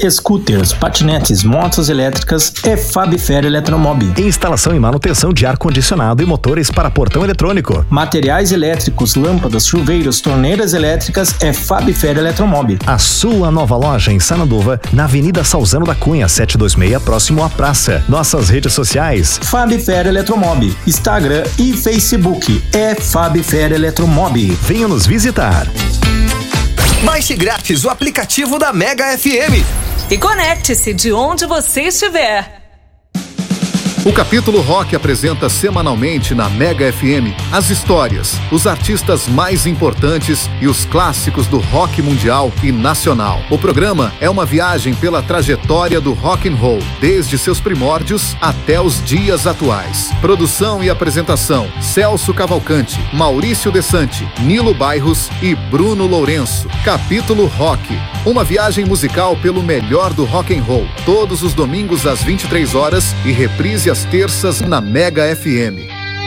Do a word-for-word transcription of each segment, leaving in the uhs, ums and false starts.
scooters, patinetes, motos elétricas é Fabifer Eletromob. Instalação e manutenção de ar-condicionado e motores para portão eletrônico. Materiais elétricos, lâmpadas, chuveiros, torneiras elétricas é Fabifer Eletromob. A sua nova loja em Sananduva, na Avenida Salzano da Cunha, setecentos e vinte e seis, próximo à praça. Nossas redes sociais: Fabifer Eletromob, Instagram e Facebook é Fabifer Eletromob. Venha nos visitar. Baixe grátis o aplicativo da Mega F M e conecte-se de onde você estiver. O Capítulo Rock apresenta semanalmente na Mega F M as histórias, os artistas mais importantes e os clássicos do rock mundial e nacional. O programa é uma viagem pela trajetória do rock and roll, desde seus primórdios até os dias atuais. Produção e apresentação: Celso Cavalcante, Maurício Desante, Nilo Bairros e Bruno Lourenço. Capítulo Rock, uma viagem musical pelo melhor do rock and roll, todos os domingos às vinte e três horas e reprise às terças na Mega F M.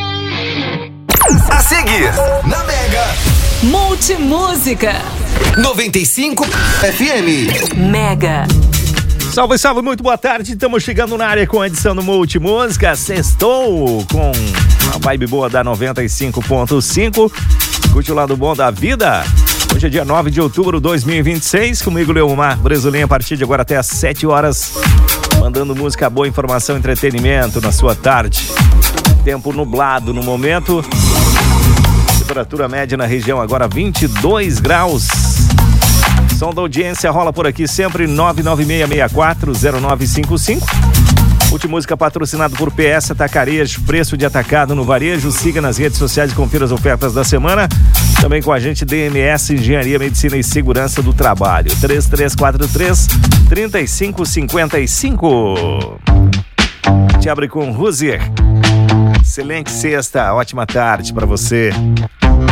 A seguir, na Mega Multimúsica noventa e cinco F M. Mega. Salve, salve, muito boa tarde. Estamos chegando na área com a edição do Multimúsica. Sextou com uma vibe boa da noventa e cinco ponto cinco. Escute o lado bom da vida. Hoje é dia nove de outubro de dois mil e vinte e seis. Comigo, Leomar Bresolim, a partir de agora até às sete horas. Mandando música boa, informação, entretenimento na sua tarde. Tempo nublado no momento. Temperatura média na região agora vinte e dois graus. Som da audiência rola por aqui sempre nove nove seis seis quatro zero nove cinco cinco. Multimúsica patrocinado por P S Atacarejo, preço de atacado no varejo. Siga nas redes sociais e confira as ofertas da semana. Também com a gente D M S Engenharia, Medicina e Segurança do Trabalho. três três quatro três, três cinco cinco cinco. Te abre com Ruzier. Excelente sexta, ótima tarde para você.